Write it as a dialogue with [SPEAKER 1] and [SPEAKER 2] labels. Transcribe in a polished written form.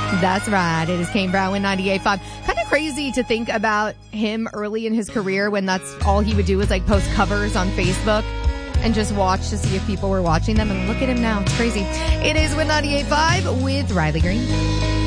[SPEAKER 1] That's right. It is Kane Brown with 98.5. Kind of crazy to think about him early in his career when that's all he would do was like post covers on Facebook and just watch to see if people were watching them. And look at him now. It's crazy. It is with 98.5 with Riley Green.